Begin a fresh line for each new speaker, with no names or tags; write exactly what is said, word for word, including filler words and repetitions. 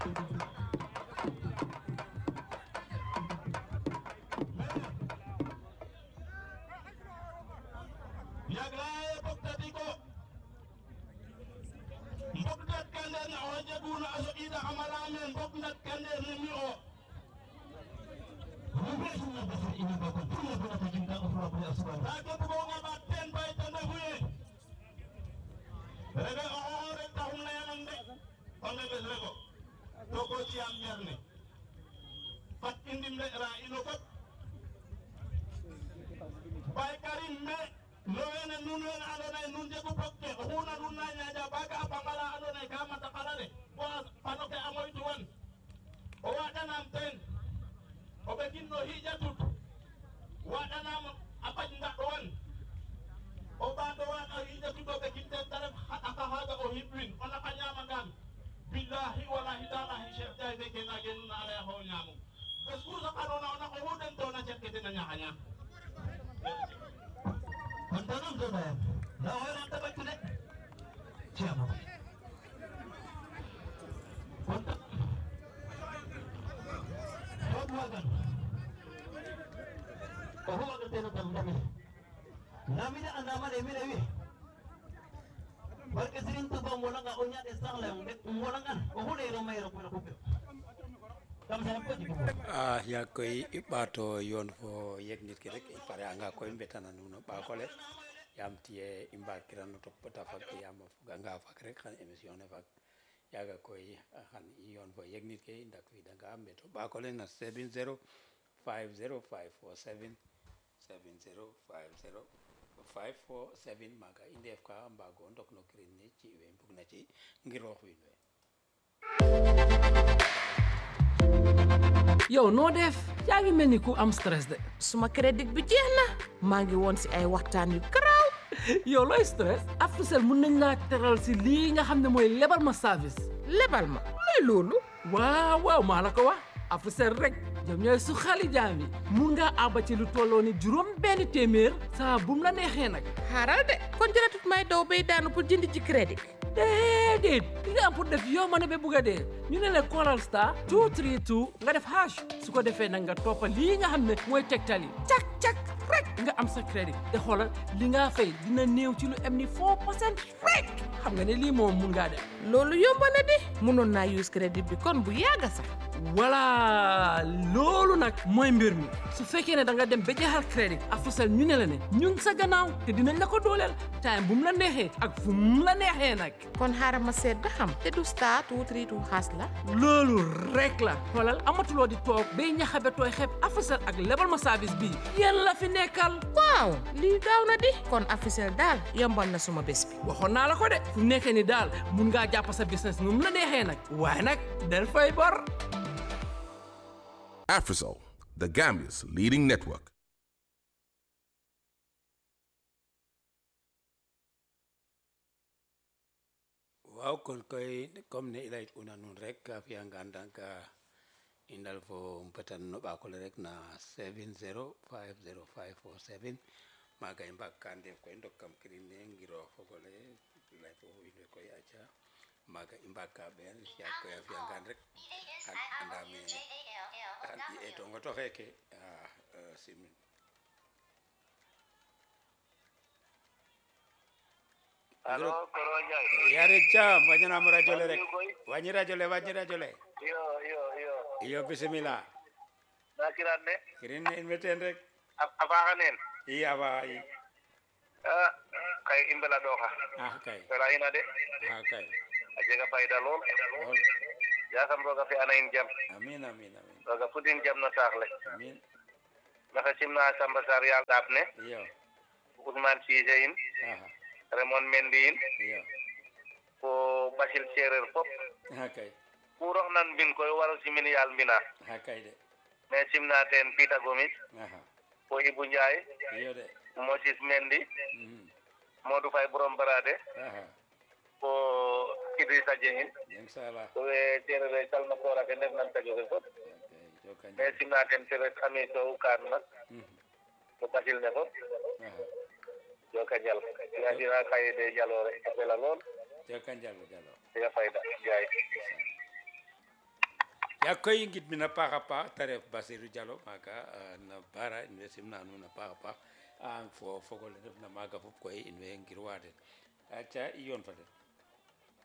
Yaglaye Boktatiko Boktat Kanden Ojaguna Aso Ida Amalamen Boktat Kanden Nemo Rubesuna Basa Ina Boko Punya Buna Tajinta Ufra Punya Asuran Raga Bukonga Baten Bai Tanda Huye Rega Ore Tahuna Yanande Onge Besrego Toko Chiam Yarne Fat Indim Le Ra Inokot Bai Karim Me Loene nunuen adone nunje ku pokke huna nunna nyaja baga pangala adone kama takalale wa panoke amoy tuwan o wada namten o bekin no hija tut wada nam apa nda doan o bando wada hija tut o bekin ten taref aka haga o hibwin ona kanya magam billahi wallahi ta'ala chef jay beke na gen na ala ho nyamu beskusa kanona ona ko hoden to na chekete na nyanya Antanam doba ya. Na wala tabat tune. Siapa? Konta. Hodwagan. Oh, wagan tena tamdami. Nami na anama le mire wi. Barke sirin tu bang molang ka onya desang le molang kan. Oh, le romai ro ko ko.
ah ya koy ibato yon fo yek nit ki rek pare anga koy mbetana nuno ba ko le yam tie imba kirano to pota fak yam nga fak rek xan émission ne fak yaga koy xan yon fo yek nit ke ndak fi danga meto ba ko le na seven zero five zero five four seven seven zero five zero five four seven maga indef ka mbago ndok no krin ni ci we mbug na ci ngir wax wi we
yow noo def yaa ngi mel ni ku am stress de
suma crédit bi jeex na maa ngi woon si ay waxtaan yu garaaw
yow looy stress Africell mun nañ laa teral si lii nga xam ne mooy lebal ma service
lebal ma looy loolu
waaw waaw maa la ko wax Africell rek ñoom ñooy su xali jaam yi mun ngaa àbba ci lu tolloo ni juróom benn téeméer saa bum la neexee nag
xaaral de kon jëratut may daw bay daanu pour jënd ci crédit
déedéet li nga am pour def yow ma ne ba bugg a dee ñu ne la callal star two three two nga def hash su ko defee nag nga toppa lii nga xam ne mooy tegtal yi cak cak rek nga am sa crédit te xoolal li nga fay dina néew ci lu am ni four percent rek xam nga ne lii moom mun ngaa def
loolu yomb na di mënoon naa use crédit bi kon bu yàgga sax
voilà loolu nag mooy mbir mi su fekkee ne da nga dem ba jeexal crédit Africell ñu ne la ne ñu ngi sa gannaaw te dinañ la ko dooleel time bu mu la neexee ak fu mu la neexee nag
kon xaaral ma seet ba xam te du star two three two xaas la
loolu rek la xoolal amatuloo di toog bay ñaxabe tooy xeeb Africell ak lebal ma service bii yéen la fi nekkal
waaw lii gaaw na di kon Africell daal yombal na suma bés bi
waxoon naa la ko de fu nekkee ni daal mun ngaa jàpp sa business nu mu la neexee nag waaye nag del fay bor
Africell, the Gambia's leading network.
waaw kon koy comme ne ilayit una nun rek ka fiya ngandan ka indal fo mpatan no ba ko rek na seven zero five zero five four seven maga imbakka ndef koy ndokkam krine ngiro fogole lay fo inde koy acha maga imbakka ben ya ko ya fiya ngan rek andame an e to ngoto heke ah simin
Allo, Koronya.
Yare jam, wanyana mo radio le rek. Wanyi radio le, wanyi radio le.
Yo, yo, yo.
Iyo bismillah.
Nakirane.
Kirine inviten rek.
Apa kanen?
Iya ba yi.
Ah, kay imbela doha.
Ah kay.
Kala ina de.
Ah kay.
Ajega fayda lol.
Lol.
Ya sam roga fi anayin jam.
Amin amin amin.
Roga fudin jam na saxle.
Amin.
Naka simna samba sar yal dapne.
Iyo.
Ousmane Cissé in.
Ah.
Raymond Mendy in.
Iyo.
Ko Basil Serer pop.
Ah kay.
Kurox nan bin koy waro simin yal mbina.
Ah kay de.
Mais simna ten Peter Gomis.
Aha.
Ko Ibou Ndiaye.
Iyo de.
Moses Mendy.
Mhm.
Modou Faye Borom Barade.
Aha.
Ko Idrissa Dieng.
Yang salah.
Ko tere re salma ko ra ke ndef nan tajo ko.
Okay, jokan.
Mais simna ten tere ami to kan nak.
Mhm.
Ko Basil ne ko.
Aha.
Joka jal. Ya dina kay de jalore ko la lol.
Jokan jalo jalo.
Ya fayda. Jaay.
ya koy ngit mina paxa paax te ref Basirou Diallo maga na bara in way simna nuun a paaxa paax a fo fogole ndef na maga fop koy in way ngir wa den aca i yoon fa den